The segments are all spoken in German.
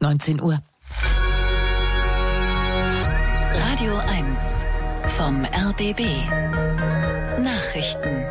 19 Uhr. Radio 1 vom RBB. Nachrichten.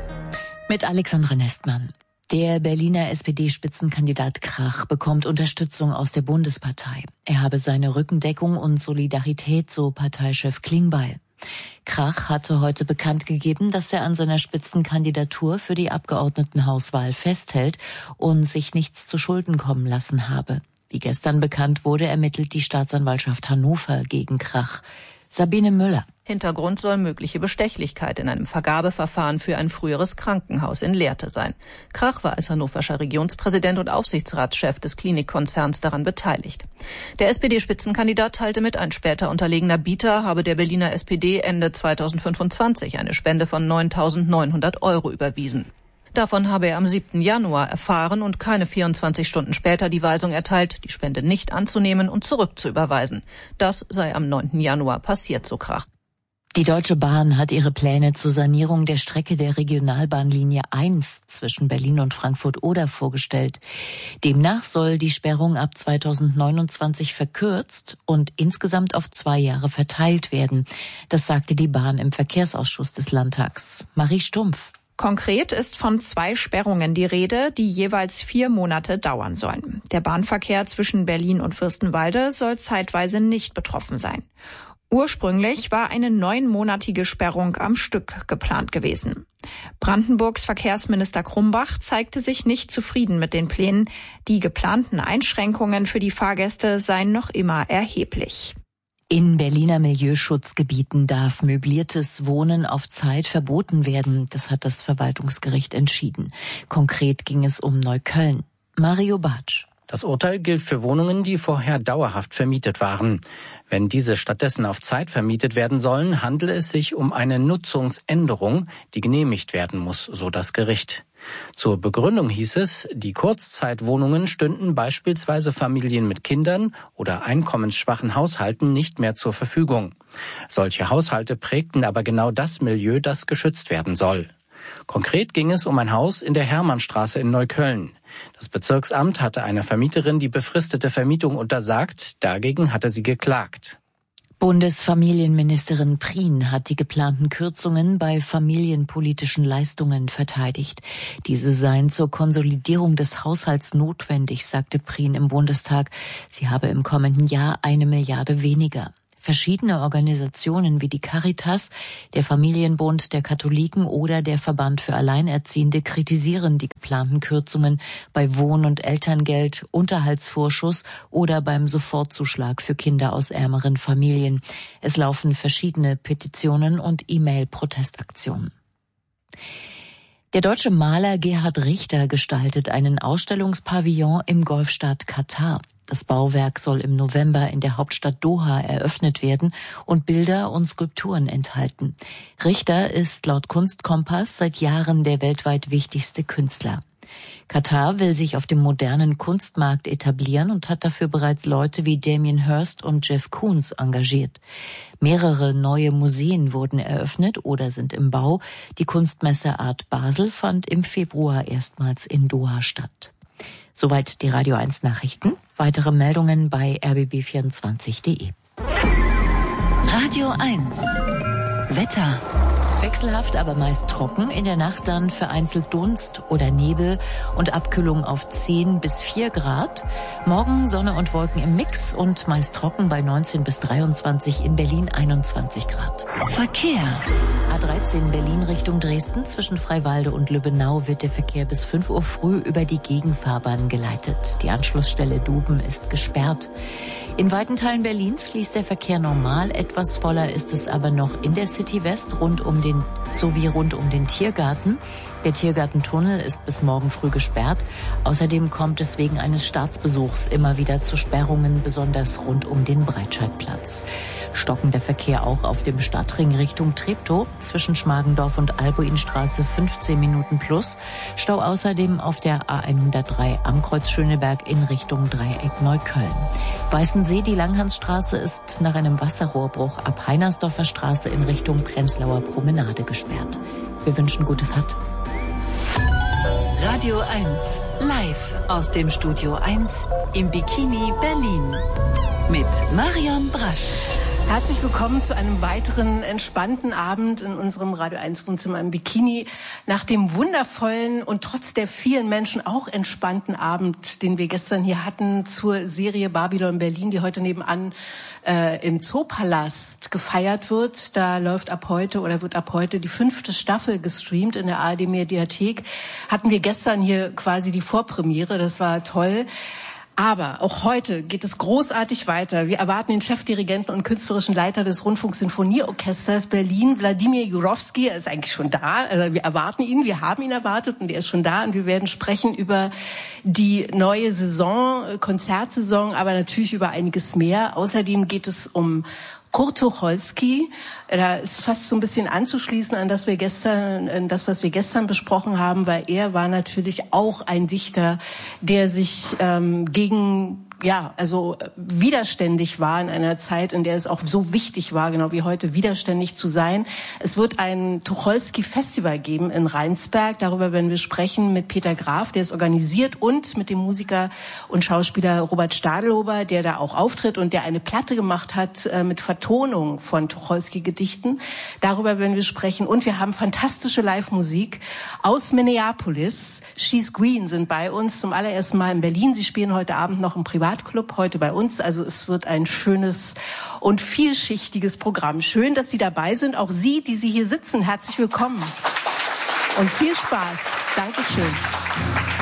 Mit Alexandra Nestmann. Der Berliner SPD-Spitzenkandidat Krach bekommt Unterstützung aus der Bundespartei. Er habe seine Rückendeckung und Solidarität, so Parteichef Klingbeil. Krach hatte heute bekannt gegeben, dass er an seiner Spitzenkandidatur für die Abgeordnetenhauswahl festhält und sich nichts zu Schulden kommen lassen habe. Wie gestern bekannt wurde, ermittelt die Staatsanwaltschaft Hannover gegen Krach. Sabine Müller. Hintergrund soll mögliche Bestechlichkeit in einem Vergabeverfahren für ein früheres Krankenhaus in Lehrte sein. Krach war als hannoverscher Regionspräsident und Aufsichtsratschef des Klinikkonzerns daran beteiligt. Der SPD-Spitzenkandidat teilte mit, ein später unterlegener Bieter habe der Berliner SPD Ende 2025 eine Spende von 9.900 € überwiesen. Davon habe er am 7. Januar erfahren und keine 24 Stunden später die Weisung erteilt, die Spende nicht anzunehmen und zurückzuüberweisen. Das sei am 9. Januar passiert, so Krach. Die Deutsche Bahn hat ihre Pläne zur Sanierung der Strecke der Regionalbahnlinie 1 zwischen Berlin und Frankfurt-Oder vorgestellt. Demnach soll die Sperrung ab 2029 verkürzt und insgesamt auf 2 Jahre verteilt werden. Das sagte die Bahn im Verkehrsausschuss des Landtags. Marie Stumpf. Konkret ist von 2 Sperrungen die Rede, die jeweils 4 Monate dauern sollen. Der Bahnverkehr zwischen Berlin und Fürstenwalde soll zeitweise nicht betroffen sein. Ursprünglich war eine 9-monatige Sperrung am Stück geplant gewesen. Brandenburgs Verkehrsminister Krumbach zeigte sich nicht zufrieden mit den Plänen. Die geplanten Einschränkungen für die Fahrgäste seien noch immer erheblich. In Berliner Milieuschutzgebieten darf möbliertes Wohnen auf Zeit verboten werden. Das hat das Verwaltungsgericht entschieden. Konkret ging es um Neukölln. Mario Bartsch. Das Urteil gilt für Wohnungen, die vorher dauerhaft vermietet waren. Wenn diese stattdessen auf Zeit vermietet werden sollen, handele es sich um eine Nutzungsänderung, die genehmigt werden muss, so das Gericht. Zur Begründung hieß es, die Kurzzeitwohnungen stünden beispielsweise Familien mit Kindern oder einkommensschwachen Haushalten nicht mehr zur Verfügung. Solche Haushalte prägten aber genau das Milieu, das geschützt werden soll. Konkret ging es um ein Haus in der Hermannstraße in Neukölln. Das Bezirksamt hatte einer Vermieterin die befristete Vermietung untersagt, dagegen hatte sie geklagt. Bundesfamilienministerin Prien hat die geplanten Kürzungen bei familienpolitischen Leistungen verteidigt. Diese seien zur Konsolidierung des Haushalts notwendig, sagte Prien im Bundestag. Sie habe im kommenden Jahr 1 Milliarde weniger. Verschiedene Organisationen wie die Caritas, der Familienbund der Katholiken oder der Verband für Alleinerziehende kritisieren die geplanten Kürzungen bei Wohn- und Elterngeld, Unterhaltsvorschuss oder beim Sofortzuschlag für Kinder aus ärmeren Familien. Es laufen verschiedene Petitionen und E-Mail-Protestaktionen. Der deutsche Maler Gerhard Richter gestaltet einen Ausstellungspavillon im Golfstaat Katar. Das Bauwerk soll im November in der Hauptstadt Doha eröffnet werden und Bilder und Skulpturen enthalten. Richter ist laut Kunstkompass seit Jahren der weltweit wichtigste Künstler. Katar will sich auf dem modernen Kunstmarkt etablieren und hat dafür bereits Leute wie Damien Hirst und Jeff Koons engagiert. Mehrere neue Museen wurden eröffnet oder sind im Bau. Die Kunstmesse Art Basel fand im Februar erstmals in Doha statt. Soweit die Radio 1 Nachrichten. Weitere Meldungen bei rbb24.de. Radio 1 Wetter. Wechselhaft, aber meist trocken. In der Nacht dann vereinzelt Dunst oder Nebel und Abkühlung auf 10 bis 4 Grad. Morgen Sonne und Wolken im Mix und meist trocken bei 19 bis 23, in Berlin 21 Grad. Verkehr. A13 Berlin Richtung Dresden. Zwischen Freiwalde und Lübbenau wird der Verkehr bis 5 Uhr früh über die Gegenfahrbahn geleitet. Die Anschlussstelle Duben ist gesperrt. In weiten Teilen Berlins fließt der Verkehr normal. Etwas voller ist es aber noch in der City West rund um den Tiergarten. Der Tiergartentunnel ist bis morgen früh gesperrt. Außerdem kommt es wegen eines Staatsbesuchs immer wieder zu Sperrungen, besonders rund um den Breitscheidplatz. Stockender Verkehr auch auf dem Stadtring Richtung Treptow, zwischen Schmargendorf und Albuinstraße 15 Minuten plus. Stau außerdem auf der A103 am Kreuz Schöneberg in Richtung Dreieck Neukölln. Weißensee, die Langhansstraße ist nach einem Wasserrohrbruch ab Heinersdorfer Straße in Richtung Prenzlauer Promenade gesperrt. Wir wünschen gute Fahrt. Radio 1, live aus dem Studio 1 im Bikini Berlin mit Marion Brasch. Herzlich willkommen zu einem weiteren entspannten Abend in unserem Radio 1 Wohnzimmer im Bikini. Nach dem wundervollen und trotz der vielen Menschen auch entspannten Abend, den wir gestern hier hatten zur Serie Babylon Berlin, die heute nebenan im Zoopalast gefeiert wird. Da läuft wird ab heute die 5. Staffel gestreamt in der ARD Mediathek. Hatten wir gestern hier quasi die Vorpremiere. Das war toll. Aber auch heute geht es großartig weiter. Wir erwarten den Chefdirigenten und künstlerischen Leiter des Rundfunksinfonieorchesters Berlin, Wladimir Jurowski. Er ist eigentlich schon da. Wir erwarten ihn, wir haben ihn erwartet und er ist schon da. Und wir werden sprechen über die neue Saison, Konzertsaison, aber natürlich über einiges mehr. Außerdem geht es um Kurt Tucholsky. Da ist fast so ein bisschen anzuschließen an das, was wir gestern besprochen haben, weil er war natürlich auch ein Dichter, der sich widerständig war in einer Zeit, in der es auch so wichtig war, genau wie heute, widerständig zu sein. Es wird ein Tucholsky-Festival geben in Rheinsberg. Darüber werden wir sprechen mit Peter Graf, der es organisiert, und mit dem Musiker und Schauspieler Robert Stadelhuber, der da auch auftritt und der eine Platte gemacht hat mit Vertonung von Tucholsky-Gedichten. Darüber werden wir sprechen. Und wir haben fantastische Live-Musik aus Minneapolis. She's Green sind bei uns zum allerersten Mal in Berlin. Sie spielen heute Abend noch im Privatclub, heute bei uns. Also es wird ein schönes und vielschichtiges Programm. Schön, dass Sie dabei sind. Auch Sie, die Sie hier sitzen, herzlich willkommen. Und viel Spaß. Dankeschön.